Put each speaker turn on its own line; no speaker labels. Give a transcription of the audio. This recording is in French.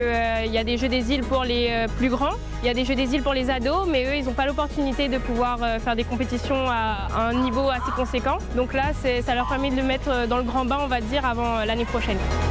Il y a des jeux des îles pour les plus grands, il y a des jeux des îles pour les ados, mais eux, ils n'ont pas l'opportunité de pouvoir faire des compétitions à un niveau assez conséquent. Donc là, ça leur permet de le mettre dans le grand bain, on va dire, avant l'année prochaine.